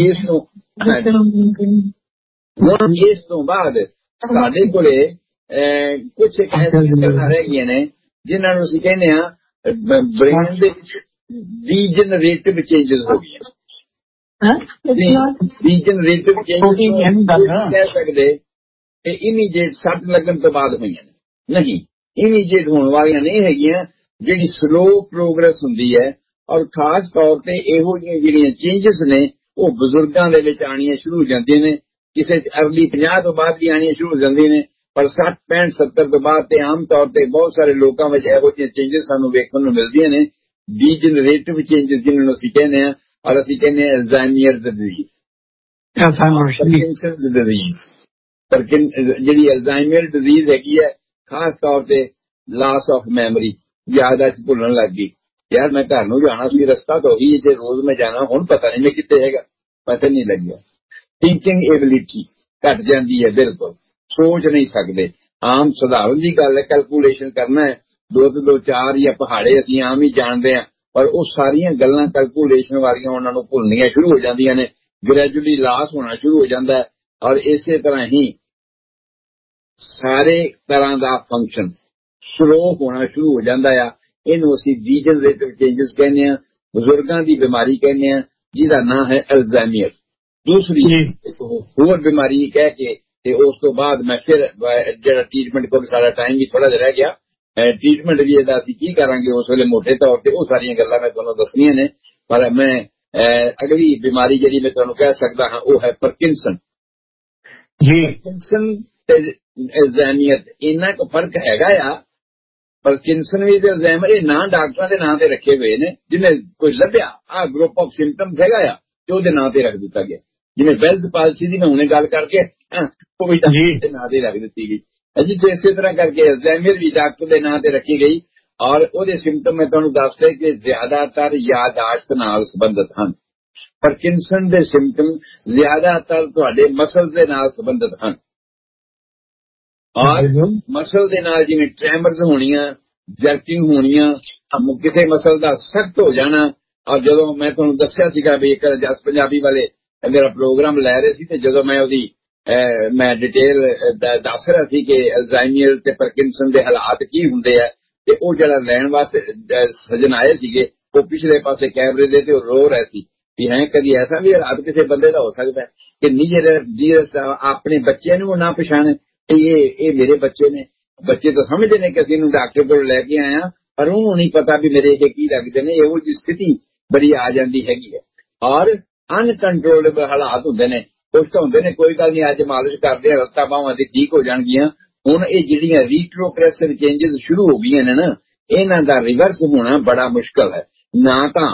ਇਸ ਤੋਂ ਬਾਅਦ ਸਾਡੇ ਕੋਲੇ ਕੁਝ ਐਸੀਆਂ ਗੱਲਾਂ ਰਹਿ ਗਈਆਂ ਨੇ ਜਿਨ੍ਹਾਂ ਨੂੰ ਅਸੀਂ ਕਹਿੰਦੇ ਹਾਂ ਬ੍ਰੇਨ ਦੇ ਵਿੱਚ ਡੀਜਨਰੇਟਿਵ ਚੇਂਜਸ ਹੋ ਗਈਆਂ। ਡੀਜਨਰੇਟਿਵ ਚੇਂਜਸ ਕਹਿ ਸਕਦੇ ਕਿ ਇਮੀਡੀਏਟ ਸੱਟ ਲੱਗਣ ਤੋਂ ਬਾਅਦ ਹੋਈਆਂ ਨੇ, ਨਹੀਂ, ਇਮੀਡੀਏਟ ਹੋਣ ਵਾਲੀਆਂ ਨਹੀਂ ਹੈਗੀਆਂ। ਜਿਹੜੀ ਸਲੋ ਪ੍ਰੋਗਰੈਸ ਹੁੰਦੀ ਹੈ ਔਰ ਖਾਸ ਤੌਰ ਤੇ ਇਹੋ ਜਿਹੀਆਂ ਜਿਹੜੀਆਂ ਚੇਂਜਸ ਨੇ ਉਹ ਬਜ਼ੁਰਗਾਂ ਦੇ ਵਿੱਚ ਆਣੀਆਂ ਸ਼ੁਰੂ ਹੋ ਜਾਂਦੀਆਂ ਨੇ, ਕਿਸੇ 'ਚ ਅਰਲੀ 50 ਤੋਂ ਬਾਅਦ ਵੀ ਆਣੀਆਂ ਸ਼ੁਰੂ ਹੋ ਜਾਂਦੀਆਂ ਨੇ, ਪਰ 60, 65, 70 ਤੋਂ ਬਾਅਦ ਤੇ ਆਮ ਤੌਰ ਤੇ ਬਹੁਤ ਸਾਰੇ ਲੋਕਾਂ ਵਿੱਚ ਇਹੋ ਜਿਹੀਆਂ ਚੇਂਜਸ ਸਾਨੂੰ ਵੇਖਣ ਨੂੰ ਮਿਲਦੀਆਂ ਨੇ, ਡੀਜਨਰੇਟਿਵ ਚੇਂਜਸ ਜਿਹਨਾਂ ਨੂੰ ਅਸੀਂ ਕਹਿੰਦੇ ਹਾਂ। ਔਰ ਅਸੀਂ ਕਹਿੰਦੇ ਹਾਂ ਅਲਜ਼ਾਈਮਰ ਡਿਜ਼ੀਜ਼, ਪਾਰਕਿੰਸਨਸ ਡਿਜ਼ੀਜ਼। ਜਿਹੜੀ ਅਲਜ਼ਾਈਮਰ ਡਿਜ਼ੀਜ਼ ਹੈਗੀ ਹੈ, ਖਾਸ ਤੌਰ ਤੇ ਲਾਸ ਆਫ ਮੈਮਰੀ, ਯਾਦਾਸ਼ਤ ਭੁੱਲਣ ਲੱਗ ਗਈ। ਯਾਰ ਮੈਂ ਘਰ ਨੂੰ ਜਾਣਾ ਸੀ, ਰਸਤਾ ਤਾਂ ਉਹੀ ਜੇ ਰੋਜ਼ ਮੈਂ ਜਾਣਾ, ਹੁਣ ਪਤਾ ਨਹੀਂ ਮੈਂ ਕਿੱਥੇ ਹੈਗਾ, ਪਤਾ ਨਹੀਂ ਲੱਗਿਆ। ਥਿੰਕਿੰਗ ਐਬਿਲਿਟੀ ਘਟ ਜਾਂਦੀ ਹੈ, ਬਿਲਕੁਲ ਸੋਚ ਨਹੀਂ ਸਕਦੇ। ਆਮ ਸਧਾਰਨ ਜੀ ਗੱਲ ਹੈ, ਕੈਲਕੂਲੇਸ਼ਨ ਕਰਨਾ ਹੈ, 2 ਤੇ 2 4 ਜਾਂ ਪਹਾੜੇ ਅਸੀਂ ਆਮ ਹੀ ਜਾਣਦੇ ਹਾਂ, ਪਰ ਉਹ ਸਾਰੀਆਂ ਗੱਲਾਂ ਕੈਲਕੂਲੇਸ਼ਨ ਵਾਲੀਆਂ ਉਹਨਾਂ ਨੂੰ ਭੁੱਲਣੀਆਂ ਸ਼ੁਰੂ ਹੋ ਜਾਂਦੀਆਂ ਨੇ, ਗ੍ਰੈਜੂਅਲੀ ਲਾਸ ਹੋਣਾ ਸ਼ੁਰੂ ਹੋ ਜਾਂਦਾ ਹੈ। ਔਰ ਇਸੇ ਤਰ੍ਹਾਂ ਹੀ ਸਾਰੇ ਤਰ੍ਹਾਂ ਦਾ ਫੰਕਸ਼ਨ ਸਲੋ ਹੋਣਾ ਸ਼ੁਰੂ ਹੋ ਜਾਂਦਾ ਆ। ਇਹਨੂੰ ਅਸੀਂ ਡੀਜਨਰੇਟਿਵ ਚੇਂਜਸ ਕਹਿੰਦੇ ਹਾਂ, ਬਜ਼ੁਰਗਾਂ ਦੀ ਬਿਮਾਰੀ ਕਹਿੰਦੇ ਹਾਂ, ਜਿਹਦਾ ਨਾਂ ਹੈ ਅਲਜ਼ਾਈਮਰ। ਦੂਸਰੀ ਹੋਰ ਬਿਮਾਰੀ ਕਹਿ ਕੇ ਤੇ ਉਸ ਤੋਂ ਬਾਅਦ ਮੈਂ ਫਿਰ ਜਿਹੜਾ ਟ੍ਰੀਟਮੈਂਟ, ਕੋਲ ਸਾਰਾ ਟਾਈਮ ਵੀ ਥੋੜਾ ਜਿਹਾ ਰਹਿ ਗਿਆ, ਟ੍ਰੀਟਮੈਂਟ ਵੀ ਇਹਦਾ ਅਸੀਂ ਕੀ ਕਰਾਂਗੇ ਉਸ ਵੇਲੇ ਮੋਟੇ ਤੌਰ ਤੇ ਉਹ ਸਾਰੀਆਂ ਗੱਲਾਂ ਮੈਂ ਤੁਹਾਨੂੰ ਦੱਸਣੀਆਂ ਨੇ। ਪਰ ਮੈਂ ਅਗਲੀ ਬਿਮਾਰੀ ਜਿਹੜੀ ਮੈਂ ਤੁਹਾਨੂੰ ਕਹਿ ਸਕਦਾ ਹਾਂ ਉਹ ਹੈ ਪਾਰਕਿੰਸਨ। ਪਾਰਕਿੰਸਨ ਤੇ ਅਲਜ਼ਾਈਮਰ ਇੰਨਾ ਕੁ ਫਰਕ ਹੈਗਾ ਆ। ਪਾਰਕਿੰਸਨ ਵੀ ਤੇ ਅਲਜ਼ਾਈਮਰ ਇਹ ਨਾਂ ਡਾਕਟਰਾਂ ਦੇ ਨਾਂ ਤੇ ਰੱਖੇ ਹੋਏ ਨੇ, ਜਿਹਨੇ ਕੋਈ ਲੱਭਿਆ ਆਹ ਗਰੁੱਪ ਆਫ ਸਿੰਪਟਮਸ ਹੈਗਾ ਆ ਤੇ ਉਹਦੇ ਨਾਂ ਤੇ ਰੱਖ ਦਿੱਤਾ ਗਿਆ। ਜਿਵੇਂ ਵੈਲਜ਼ ਪਾਲਸੀ ਦੀ ਮੈਂ ਹੁਣੇ ਗੱਲ ਕਰਕੇ ਉਹ ਵੀ ਡਾਕਟਰ ਦੇ ਨਾਂ ਤੇ ਰੱਖ ਦਿੱਤੀ ਗਈ ਜੀ। ਤੇ ਇਸੇ ਤਰ੍ਹਾਂ ਕਰਕੇ ਅਲਜ਼ਾਈਮਰ ਵੀ ਡਾਕਟਰ ਦੇ ਨਾਂ ਤੇ ਰੱਖੀ ਗਈ। ਔਰ ਉਹਦੇ ਸਿੰਪਟਮ ਮੈਂ ਤੁਹਾਨੂੰ ਦੱਸਦੇ ਕਿ ਜ਼ਿਆਦਾਤਰ ਯਾਦਾਸ਼ਤ ਨਾਲ ਸੰਬੰਧਿਤ ਹਨ। ਪਾਰਕਿੰਸਨ ਦੇ ਸਿੰਪਟਮ ਜ਼ਿਆਦਾਤਰ ਤੁਹਾਡੇ ਮਸਲ ਦੇ ਨਾਲ ਸੰਬੰਧਿਤ ਹਨ। ਔਰ ਮਸਲ ਦੇ ਨਾਲ ਜਿਵੇਂ ਟ੍ਰੈਮਰਸ ਹੋਣੀਆਂ, ਜਰਕਿੰਗ ਹੋਣੀਆਂ, ਕਿਸੇ ਮਸਲ ਦਾ ਸਖਤ ਹੋ ਜਾਣਾ। ਔਰ ਜਦੋਂ ਮੈਂ ਤੁਹਾਨੂੰ ਦੱਸਿਆ ਸੀਗਾ ਵੀ ਇੱਕ ਜਸ ਪੰਜਾਬੀ ਵਾਲੇ ਮੇਰਾ ਪ੍ਰੋਗਰਾਮ ਲੈ ਰਹੇ ਸੀ ਤੇ ਜਦੋਂ ਮੈਂ ਉਹਦੀ ਮੈਂ ਡਿਟੇਲ ਦੱਸ ਰਿਹਾ ਸੀ ਕਿ ਅਲਜ਼ਾਈਮਰ ਤੇ ਪਾਰਕਿੰਸਨ ਦੇ ਹਾਲਾਤ ਕੀ ਹੁੰਦੇ ਆ, ਤੇ ਉਹ ਜਿਹੜਾ ਲੈਣ ਵਾਸਤੇ ਸੱਜਣ ਆਏ ਸੀਗੇ ਉਹ ਪਿਛਲੇ ਪਾਸੇ ਕੈਮਰੇ ਦੇ ਤੇ ਉਹ ਰੋ ਰਹੇ ਸੀ ਵੀ ਹੈ ਕਦੀ ਐਸਾ ਵੀ ਹਾਲਾਤ ਕਿਸੇ ਬੰਦੇ ਦਾ ਹੋ ਸਕਦਾ ਕਿ ਨਿਜਰ ਆਪਣੇ ਬੱਚਿਆਂ ਨੂੰ ਨਾ ਪਛਾਣੇ ਇਹ ਮੇਰੇ ਬੱਚੇ ਨੇ। ਬੱਚੇ ਤਾਂ ਸਮਝਦੇ ਨੇ ਕਿ ਅਸੀਂ ਇਹਨੂੰ ਡਾਕਟਰ ਕੋਲ ਲੈ ਕੇ ਆਏ ਹਾਂ, ਪਰ ਉਹਨੂੰ ਨਹੀਂ ਪਤਾ ਵੀ ਮੇਰੇ ਇਹ ਕੀ ਲੱਗਦੇ ਨੇ। ਇਹੋ ਜਿਹੀ ਸਥਿਤੀ ਬੜੀ ਆ ਜਾਂਦੀ ਹੈਗੀ ਹੈ। ਔਰ ਅਨਕੰਟਰੋਲੇਬਲ ਹਾਲਾਤ ਹੁੰਦੇ ਨੇ। ਕੁਝ ਤਾਂ ਹੁੰਦੇ ਨੇ ਕੋਈ ਗੱਲ ਨਹੀਂ ਅੱਜ ਮਾਲਿਸ਼ ਕਰਦੇ ਆ ਲੱਤਾਂ ਬਾਹਾਂ ਦੀ ਠੀਕ ਹੋ ਜਾਣਗੀਆਂ। ਹੁਣ ਇਹ ਜਿਹੜੀਆਂ ਰੀਟਰੋਗ੍ਰੈਸਿਵ ਚੇਂਜਸ ਸ਼ੁਰੂ ਹੋ ਗਈਆਂ ਨੇ ਨਾ, ਇਹਨਾਂ ਦਾ ਰਿਵਰਸ ਹੋਣਾ ਬੜਾ ਮੁਸ਼ਕਲ ਹੈ। ਨਾ ਤਾਂ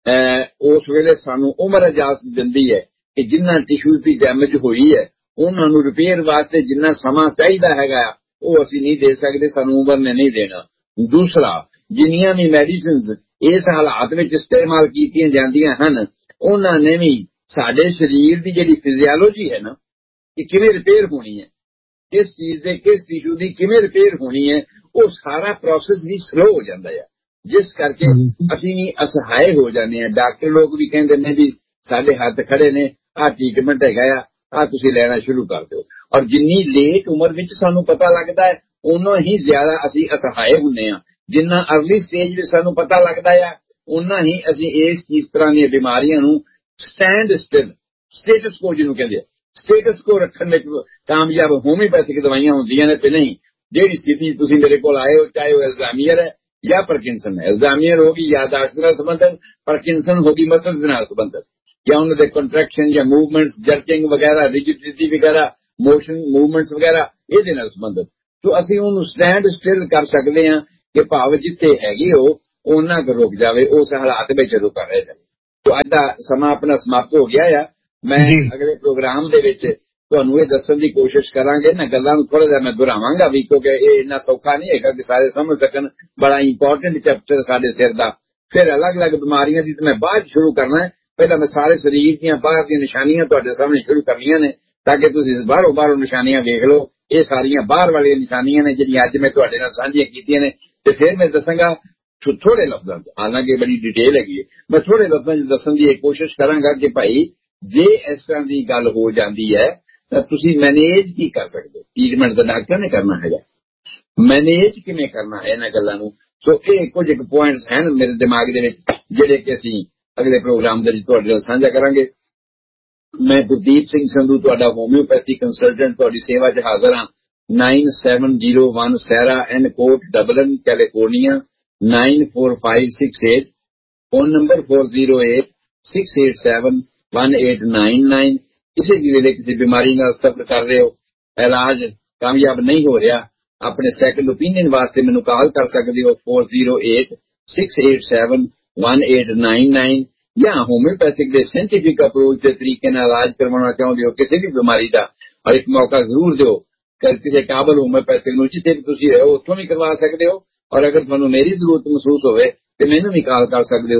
ਉਸ ਵੇਲੇ ਸਾਨੂੰ ਉਮਰ ਇਜਾਜ਼ਤ ਦਿੰਦੀ ਹੈ ਕਿ ਜਿੰਨਾ ਟਿਸ਼ੂਜ਼ ਦੀ ਡੈਮੇਜ ਹੋਈ ਹੈ ਉਹਨਾਂ ਨੂੰ ਰਿਪੇਅਰ ਵਾਸਤੇ ਜਿੰਨਾ ਸਮਾਂ ਚਾਹੀਦਾ ਹੈਗਾ ਉਹ ਅਸੀਂ ਨਹੀਂ ਦੇ ਸਕਦੇ, ਸਾਨੂੰ ਉਮਰ ਨੇ ਨਹੀਂ ਦੇਣਾ। ਦੂਸਰਾ, ਜਿੰਨੀਆਂ ਵੀ ਮੈਡੀਸਿਨਸ ਇਸ ਹਾਲਾਤ ਵਿੱਚ ਇਸਤੇਮਾਲ ਕੀਤੀਆਂ ਜਾਂਦੀਆਂ ਹਨ ਉਹਨਾਂ ਨੇ ਵੀ ਸਾਡੇ ਸਰੀਰ ਦੀ ਜਿਹੜੀ ਫਿਜ਼ੀਓਲੋਜੀ ਹੈ ਨਾ, ਕਿ ਕਿਵੇਂ ਰਿਪੇਅਰ ਹੋਣੀ ਹੈ, ਕਿਸ ਚੀਜ਼ ਦੇ ਕਿਸ ਟਿਸ਼ੂ ਦੀ ਕਿਵੇਂ ਰਿਪੇਅਰ ਹੋਣੀ ਹੈ, ਉਹ ਸਾਰਾ ਪ੍ਰੋਸੈਸ ਵੀ ਸਲੋ ਹੋ ਜਾਂਦਾ ਹੈ। ਜਿਸ ਕਰਕੇ ਅਸੀਂ ਵੀ ਅਸਹਾਏ ਹੋ ਜਾਂਦੇ ਹਾਂ। ਡਾਕਟਰ ਲੋਕ ਵੀ ਕਹਿੰਦੇ ਨੇ ਵੀ ਸਾਡੇ ਹੱਥ ਖੜੇ ਨੇ, ਆਹ ਟ੍ਰੀਟਮੈਂਟ ਹੈਗਾ ਆ ਤੁਸੀਂ ਲੈਣਾ ਸ਼ੁਰੂ ਕਰ ਦਿਓ। ਔਰ ਜਿੰਨੀ ਲੇਟ ਉਮਰ ਵਿੱਚ ਸਾਨੂੰ ਪਤਾ ਲੱਗਦਾ ਹੈ ਉਨਾ ਹੀ ਜ਼ਿਆਦਾ ਅਸੀਂ ਅਸਹਾਏ ਹੁੰਦੇ ਹਾਂ। ਜਿੰਨਾ ਅਰਲੀ ਸਟੇਜ ਵਿੱਚ ਸਾਨੂੰ ਪਤਾ ਲੱਗਦਾ ਆ ਉਨਾ ਹੀ ਅਸੀਂ ਇਸ ਤਰ੍ਹਾਂ ਦੀਆਂ ਬਿਮਾਰੀਆਂ ਨੂੰ ਸਟੈਂਡ ਸਟਿਲ, ਸਟੇਟਸ ਕੋ ਜਿਹਨੂੰ ਕਹਿੰਦੇ ਆ, ਸਟੇਟਸ ਕੋ ਰੱਖਣ ਵਿੱਚ ਕਾਮਯਾਬ ਹੋਮਿਓਪੈਥਿਕ ਦਵਾਈਆਂ ਹੁੰਦੀਆਂ ਨੇ। ਤੇ ਨਹੀਂ, ਜਿਹੜੀ ਸਥਿਤੀ ਤੁਸੀਂ ਮੇਰੇ ਕੋਲ ਆਏ ਹੋ, ਚਾਹੇ ਉਹ ਅਲਜ਼ਾਈਮਰ ਹੈ ਜਾਂ ਪਾਰਕਿੰਸਨ ਹੈ। ਅਲਜ਼ਾਈਮਰ ਹੋ ਗਈ ਯਾਦਾਸ਼ਤ ਨਾਲ ਸੰਬੰਧਿਤ, ਪਾਰਕਿੰਸਨ ਹੋ ਗਈ ਮਸਲਸ ਨਾਲ ਸੰਬੰਧਿਤ, ਜਾਂ ਉਹਨਾਂ ਦੇ ਕੰਟਰੈਕਸ਼ਨ ਜਾਂ ਮੂਵਮੈਂਟਸ, ਜਰਕਿੰਗ ਵਗੈਰਾ, ਰਿਜਿਡਿਟੀ ਵਗੈਰਾ, ਮੋਸ਼ਨ ਮੂਵਮੈਂਟਸ ਵਗੈਰਾ ਇਹਦੇ ਨਾਲ ਸੰਬੰਧਿਤ। ਸੋ ਅਸੀਂ ਉਹਨੂੰ ਸਟੈਂਡ ਸਟਿਲ ਕਰ ਸਕਦੇ ਹਾਂ ਕਿ ਭਾਵ ਜਿੱਥੇ ਹੈਗੇ ਹੋ ਉਹਨਾਂ ਕੁ ਰੁਕ ਜਾਵੇ, ਉਸ ਹਾਲਾਤ ਵਿੱਚ ਰੁਕਾ ਰਹਿ ਜਾਵੇ। ਤੋ ਅੱਜ ਦਾ ਸਮਾਂ ਆਪਣਾ ਸਮਾਪਤ ਹੋ ਗਿਆ ਆ। ਮੈਂ ਅਗਲੇ ਪ੍ਰੋਗਰਾਮ ਦੇ ਵਿੱਚ ਤੁਹਾਨੂੰ ਇਹ ਦੱਸਣ ਦੀ ਕੋਸ਼ਿਸ਼ ਕਰਾਂਗੇ, ਇਹਨਾਂ ਗੱਲਾਂ ਨੂੰ ਥੋੜਾ ਜਿਹਾ ਮੈਂ ਦੁਹਰਾਵਾਂਗਾ ਵੀ, ਕਿਉਂਕਿ ਇਹ ਇੰਨਾ ਸੌਖਾ ਨਹੀਂ ਹੈਗਾ ਕਿ ਸਾਰੇ ਸਮਝ ਸਕਣ। ਬੜਾ ਇੰਪੋਰਟੈਂਟ ਚੈਪਟਰ ਸਾਡੇ ਸਿਰ ਦਾ। ਫਿਰ ਅਲੱਗ-ਅਲੱਗ ਬਿਮਾਰੀਆਂ ਦੀ ਮੈਂ ਬਾਅਦ ਸ਼ੁਰੂ ਕਰਨਾ ਹੈ। ਪਹਿਲਾਂ ਮੈਂ ਸਾਰੇ ਸਰੀਰ ਦੀਆਂ ਬਾਹਰ ਦੀਆਂ ਨਿਸ਼ਾਨੀਆਂ ਤੁਹਾਡੇ ਸਾਹਮਣੇ ਸ਼ੁਰੂ ਕਰਨੀਆਂ ਨੇ, ਤਾਂ ਕਿ ਤੁਸੀਂ ਬਾਹਰੋਂ ਨਿਸ਼ਾਨੀਆਂ ਵੇਖ ਲਓ। ਇਹ ਸਾਰੀਆਂ ਬਾਹਰ ਵਾਲੀਆਂ ਨਿਸ਼ਾਨੀਆਂ ਨੇ ਜਿਹੜੀਆਂ ਅੱਜ ਮੈਂ ਤੁਹਾਡੇ ਨਾਲ ਸਾਂਝੀਆਂ ਕੀਤੀਆਂ ਨੇ। ਤੇ ਫਿਰ ਮੈਂ ਦੱਸਾਂਗਾ ਥੋੜੇ ਲਫ਼ਜ਼ਾਂ ਚ, ਹਾਲਾਂਕਿ ਬੜੀ ਡਿਟੇਲ ਹੈਗੀ ਹੈ, ਮੈਂ ਥੋੜੇ ਲਫ਼ਜ਼ਾਂ ਚ ਦੱਸਣ ਦੀ ਕੋਸ਼ਿਸ਼ ਕਰਾਂਗਾ ਕਿ ਭਾਈ ਜੇ ਇਸ ਤਰ੍ਹਾਂ ਦੀ ਗੱਲ ਹੋ ਜਾਂਦੀ ਹੈ ਤਾਂ ਤੁਸੀਂ ਮੈਨੇਜ ਕੀ ਕਰ ਸਕਦੇ ਹੋ। ਟ੍ਰੀਟਮੈਂਟ ਤਾਂ ਡਾਕਟਰ ਨੇ ਕਰਨਾ ਹੈਗਾ, ਮੈਨੇਜ ਕਿਵੇਂ ਕਰਨਾ ਹੈ ਇਹਨਾਂ ਗੱਲਾਂ ਨੂੰ। ਸੋ ਇਹ ਕੁਝ ਇੱਕ ਪੁਆਇੰਟਸ ਹਨ ਮੇਰੇ ਦਿਮਾਗ ਦੇ ਵਿੱਚ, ਜਿਹੜੇ ਕਿ ਅਸੀਂ ਅਗਲੇ ਪ੍ਰੋਗਰਾਮ ਦੇ ਵਿੱਚ ਤੁਹਾਡੇ ਨਾਲ ਸਾਂਝਾ ਕਰਾਂਗੇ। ਮੈਂ ਗੁਰਦੀਪ ਸਿੰਘ ਸੰਧੂ, ਤੁਹਾਡਾ ਹੋਮਿਓਪੈਥੀ ਕੰਸਲਟੈਂਟ, ਤੁਹਾਡੀ ਸੇਵਾ 'ਚ ਹਾਜ਼ਰ ਹਾਂ। 9701 ਸੈਰਾ ਐਨ ਕੋਟ, ਡਬਲਿਨ, ਕੈਲੀਫੋਰਨੀਆ 94568। Phone number 4086871899। ਕਿਸੇ ਵੀ ਵੇਲੇ ਕਿਸੇ ਬਿਮਾਰੀ ਨਾਲ ਸਫਰ ਕਰ ਰਹੇ ਹੋ, ਇਲਾਜ ਕਾਮਯਾਬ ਨਹੀਂ ਹੋ ਰਿਹਾ, ਆਪਣੇ ਸੈਕੰਡ ਓਪੀਨੀਅਨ ਵਾਸਤੇ ਮੈਨੂੰ ਕਾਲ ਕਰ ਸਕਦੇ ਹੋ 4086871899। ਜਾਂ ਹੋਮਿਓਪੈਥਿਕ ਦੇ ਸਾਇੰਟੀਫਿਕ ਅਪਰੋਚ ਦੇ ਤਰੀਕੇ ਨਾਲ ਇਲਾਜ ਕਰਵਾਉਣਾ ਚਾਹੁੰਦੇ ਹੋ ਕਿਸੇ ਵੀ ਬਿਮਾਰੀ ਦਾ, ਔਰ ਇੱਕ ਮੌਕਾ ਜ਼ਰੂਰ ਦਿਓ ਕਿਸੇ ਕਾਬਲ ਹੋਮਿਓਪੈਥਿਕ ਨੂੰ ਜਿੱਥੇ ਵੀ ਤੁਸੀਂ ਰਹੋ ਉੱਥੋਂ ਵੀ ਕਰਵਾ ਸਕਦੇ ਹੋ। ਔਰ ਅਗਰ ਤੁਹਾਨੂੰ ਮੇਰੀ ਜ਼ਰੂਰਤ ਮਹਿਸੂਸ ਹੋਵੇ ਤੇ ਮੈਨੂੰ ਵੀ ਕਾਲ ਕਰ ਸਕਦੇ ਹੋ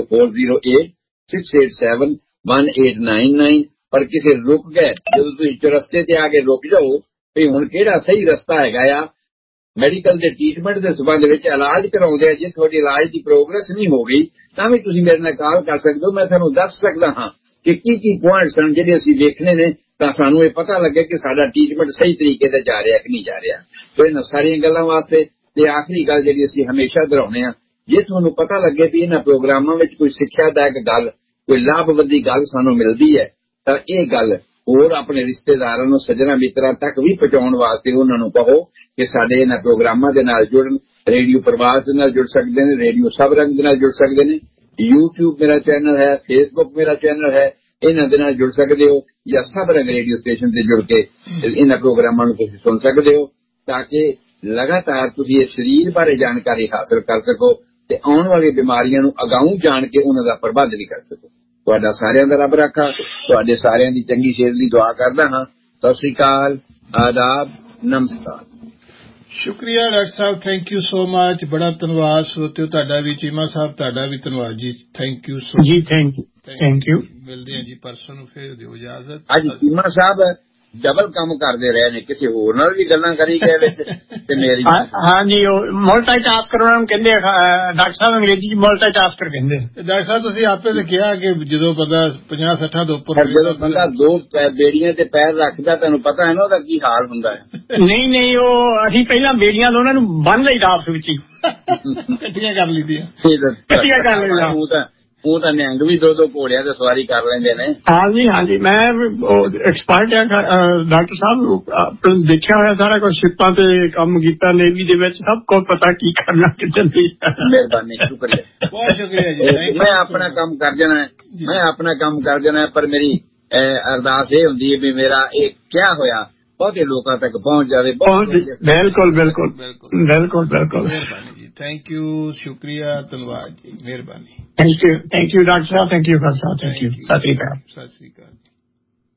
4086871899। ਪਰ ਕਿਸੇ ਰੁਕ ਗਏ, ਜਦੋਂ ਤੁਸੀਂ ਚੁਰਸਤੇ ਤੇ ਆ ਕੇ ਰੁਕ ਜਾਓ ਵੀ ਹੁਣ ਕਿਹੜਾ ਸਹੀ ਰਸਤਾ ਹੈਗਾ ਆ ਮੈਡੀਕਲ ਦੇ ਟ੍ਰੀਟਮੈਂਟ ਦੇ ਸੰਬੰਧ ਵਿੱਚ ਇਲਾਜ ਕਰਾਉਂਦੇ ਆ, ਜੇ ਤੁਹਾਡੀ ਇਲਾਜ ਦੀ ਪ੍ਰੋਗਰੈਸ ਨਹੀਂ ਹੋ ਗਈ ਤਾਂ ਵੀ ਤੁਸੀਂ ਮੇਰੇ ਨਾਲ ਕਾਲ ਕਰ ਸਕਦੇ ਹੋ। ਮੈਂ ਤੁਹਾਨੂੰ ਦੱਸ ਸਕਦਾ ਹਾਂ ਕਿ ਕੀ ਪੁਆਇੰਟਸ ਹਨ ਜਿਹੜੇ ਅਸੀਂ ਵੇਖਣੇ ਨੇ, ਤਾਂ ਸਾਨੂੰ ਇਹ ਪਤਾ ਲੱਗੇ ਕਿ ਸਾਡਾ ਟ੍ਰੀਟਮੈਂਟ ਸਹੀ ਤਰੀਕੇ ਤੇ ਜਾ ਰਿਹਾ ਕਿ ਨਹੀਂ ਜਾ ਰਿਹਾ। ਤੇ ਇਹਨਾਂ ਸਾਰੀਆਂ ਗੱਲਾਂ ਵਾਸਤੇ ਤੇ ਆਖਰੀ ਗੱਲ ਜਿਹੜੀ ਅਸੀਂ ਹਮੇਸ਼ਾ ਦੁਹਰਾਉਂਦੇ ਹਾਂ, ਜੇ ਤੁਹਾਨੂੰ ਪਤਾ ਲੱਗੇ ਵੀ ਇਹਨਾਂ ਪ੍ਰੋਗਰਾਮਾਂ ਵਿੱਚ ਕੋਈ ਸਿੱਖਿਆਦਾਇਕ ਗੱਲ, ਕੋਈ ਲਾਭਵੰਦੀ ਗੱਲ ਸਾਨੂੰ ਮਿਲਦੀ ਹੈ, ਤਾਂ ਇਹ ਗੱਲ ਹੋਰ ਆਪਣੇ ਰਿਸ਼ਤੇਦਾਰਾਂ ਨੂੰ, ਸੱਜਣਾ ਮਿੱਤਰਾਂ ਤੱਕ ਵੀ ਪਹੁੰਚਾਉਣ ਵਾਸਤੇ ਉਹਨਾਂ ਨੂੰ ਕਹੋ ਕਿ ਸਾਡੇ ਇਹਨਾਂ ਪ੍ਰੋਗਰਾਮਾਂ ਦੇ ਨਾਲ ਜੁੜਨ। ਰੇਡੀਓ ਪ੍ਰਵਾਸ ਦੇ ਨਾਲ ਜੁੜ ਸਕਦੇ ਨੇ, ਰੇਡੀਓ ਸਭ ਰੰਗ ਦੇ ਨਾਲ ਜੁੜ ਸਕਦੇ ਨੇ, YouTube ਮੇਰਾ ਚੈਨਲ ਹੈ, Facebook ਮੇਰਾ ਚੈਨਲ ਹੈ, ਇਹਨਾਂ ਦੇ ਨਾਲ ਜੁੜ ਸਕਦੇ ਹੋ, ਜਾਂ ਸਭ ਰੰਗ ਰੇਡੀਓ ਸਟੇਸ਼ਨ ਤੇ ਜੁੜ ਕੇ ਇਹਨਾਂ ਪ੍ਰੋਗਰਾਮਾਂ ਨੂੰ ਤੁਸੀਂ ਸੁਣ ਸਕਦੇ ਹੋ, ਤਾਂ ਕਿ ਲਗਾਤਾਰ ਤੁਸੀਂ ਇਸ ਸਰੀਰ ਬਾਰੇ ਜਾਣਕਾਰੀ ਹਾਸਲ ਕਰ ਸਕੋ ਤੇ ਆਉਣ ਵਾਲੀਆਂ ਬਿਮਾਰੀਆਂ ਨੂੰ ਅਗਾਊਂ ਜਾਣ ਕੇ ਉਹਨਾਂ ਦਾ ਪ੍ਰਬੰਧ ਵੀ ਕਰ ਸਕੋ। ਤੁਹਾਡਾ ਸਾਰਿਆਂ ਦਾ ਰੱਬ ਰਾਖਾ, ਤੁਹਾਡੇ ਸਾਰਿਆਂ ਦੀ ਚੰਗੀ ਸਿਹਤ ਲਈ ਦੁਆ ਕਰਦਾ ਹਾਂ। ਸਤਿ ਸ੍ਰੀ ਅਕਾਲ, ਆਦਾਬ, ਨਮਸਕਾਰ। ਸ਼ੁਕਰੀਆ doctor Sahib, thank you so much. ਬੜਾ ਧੰਨਵਾਦ ਸਰੋਤਿਓ ਤੁਹਾਡਾ ਵੀ, ਚੀਮਾ ਸਾਹਿਬ ਤੁਹਾਡਾ ਵੀ ਧੰਨਵਾਦ ਜੀ। ਥੈਂਕ ਯੂ ਸੋ ਜੀ, ਥੈਂਕ ਯੂ। ਮਿਲਦੇ ਹਾਂ ਜੀ ਪਰਸੋਂ ਨੂੰ, ਫਿਰ ਦਿਓ ਇਜਾਜ਼ਤ। ਅੱਜ ਚੀਮਾ ਸਾਹਿਬ ਡਬਲ ਕੰਮ ਕਰਦੇ ਰਹੇ ਨੇ, ਕਿਸੇ ਹੋਰ ਨਾਲ ਵੀ ਗੱਲਾਂ ਕਰੀ ਗਏ ਵਿੱਚ ਤੇ ਮੇਰੀ। ਹਾਂਜੀ, ਉਹ ਮਲਟੀਟਾਸਕਰ ਉਹਨਾਂ ਨੂੰ ਕਹਿੰਦੇ, ਡਾਕਟਰ ਸਾਹਿਬ ਅੰਗਰੇਜ਼ੀ ਚ ਮਲਟੀਟਾਸਕਰ ਕਹਿੰਦੇ। ਡਾਕਟਰ ਸਾਹਿਬ ਤੁਸੀਂ ਆਪੇ ਤਾਂ ਕਿਹਾ ਕਿ ਜਦੋਂ ਬੰਦਾ 50-60 ਤੋਂ ਉੱਪਰ, ਜਦੋਂ ਬੰਦਾ ਦੋ ਬੇੜੀਆਂ ਤੇ ਪੈਰ ਰੱਖਦਾ, ਤੁਹਾਨੂੰ ਪਤਾ ਹੈ ਨਾ ਉਹਦਾ ਕੀ ਹਾਲ ਹੁੰਦਾ ਹੈ। ਨਹੀਂ, ਉਹ ਅਸੀਂ ਪਹਿਲਾਂ ਬੇੜੀਆਂ ਉਹਨਾਂ ਨੂੰ ਬੰਨ ਲਈ ਆਪਸ ਵਿੱਚ ਹੀ, ਇਕੱਠੀਆਂ ਕਰ ਲਈਆਂ। ਉਹ ਤਾਂ ਨਿਹੰਗ ਵੀ ਦੋ ਘੋੜਿਆਂ ਤੇ ਸਵਾਰੀ ਕਰ ਲੈਂਦੇ ਨੇ। ਹਾਂਜੀ, ਮੈਂ ਐਕਸਪਰਟ ਹਾਂ ਡਾਕਟਰ ਸਾਹਿਬ, ਦੇਖਿਆ ਹੋਇਆ ਸਾਰਾ ਕੁਝ, ਸ਼ਿਪਾਂ ਤੇ ਕੰਮ ਕੀਤਾ, ਨੇਵੀ ਦੇ ਵਿੱਚ ਸਭ ਕੁਝ ਪਤਾ ਕੀ ਕਰਨਾ ਕਿੱਥੇ ਨਹੀਂ। ਮਿਹਰਬਾਨੀ, ਸ਼ੁਕਰੀਆ, ਬਹੁਤ ਸ਼ੁਕਰੀਆ ਜੀ। ਮੈਂ ਆਪਣਾ ਕੰਮ ਕਰ ਜਾਣਾ, ਪਰ ਮੇਰੀ ਅਰਦਾਸ ਇਹ ਹੁੰਦੀ ਹੈ ਵੀ ਮੇਰਾ ਇਹ ਕਿਆ ਹੋਇਆ ਬਹੁਤੇ ਲੋਕਾਂ ਤੱਕ ਪਹੁੰਚ ਜਾਵੇ। ਬਿਲਕੁਲ। ਮਿਹਰਬਾਨੀ ਜੀ, ਥੈਂਕ ਯੂ, ਸ਼ੁਕਰੀਆ, ਧੰਨਵਾਦ ਜੀ, ਮਿਹਰਬਾਨੀ। Thank you doctor Sahib, thank you Khalsa, thank you, Sat Sri Akal. Sat Sri Akal.